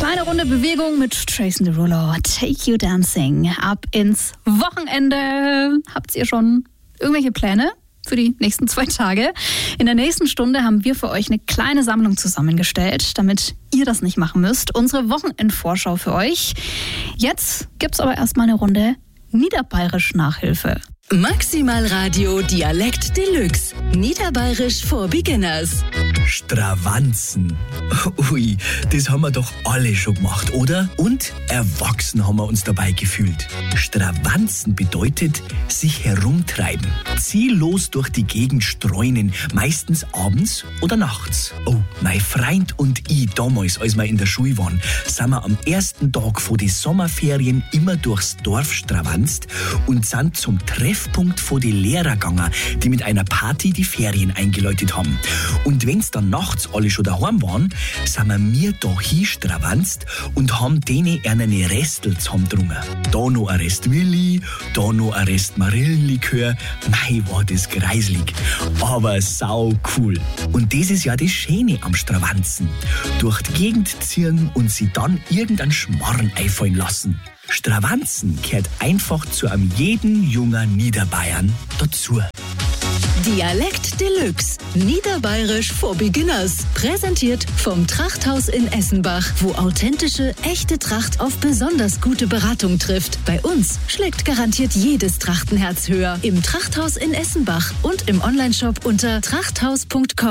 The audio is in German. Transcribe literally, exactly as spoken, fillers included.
Kleine Runde Bewegung mit Jason Derulo. Take You Dancing. Ab ins Wochenende. Habt ihr schon irgendwelche Pläne für die nächsten zwei Tage? In der nächsten Stunde haben wir für euch eine kleine Sammlung zusammengestellt, damit ihr das nicht machen müsst. Unsere Wochenendvorschau für euch. Jetzt gibt's aber erstmal eine Runde Niederbayerisch Nachhilfe. Maximal Radio Dialekt Deluxe. Niederbayerisch for Beginners. Stravanzen. Ui, das haben wir doch alle schon gemacht, oder? Und erwachsen haben wir uns dabei gefühlt. Stravanzen bedeutet sich herumtreiben. Ziellos durch die Gegend streunen, meistens abends oder nachts. Oh, mein Freund und ich damals, als wir in der Schule waren, sind wir am ersten Tag vor den Sommerferien immer durchs Dorf stravanzt und sind zum Treffpunkt vor die Lehrer gegangen, die mit einer Party die Ferien eingeläutet haben. Und wenn's dann nachts alle schon daheim waren, sind wir mir da hinstravanzt und haben denen eine Restel zusammengedrungen. Da noch ein Rest Willi, da noch ein Rest Marillenlikör. Mei, war das greislig, aber sau cool. Und das ist ja das Schöne am Stravanzen. Durch die Gegend ziehen und sie dann irgendeinen Schmarrn einfallen lassen. Stravanzen gehört einfach zu einem jeden jungen Niederbayern dazu. Dialekt Deluxe. Niederbayerisch for Beginners. Präsentiert vom Trachthaus in Essenbach, wo authentische, echte Tracht auf besonders gute Beratung trifft. Bei uns schlägt garantiert jedes Trachtenherz höher. Im Trachthaus in Essenbach und im Onlineshop unter trachthaus punkt com.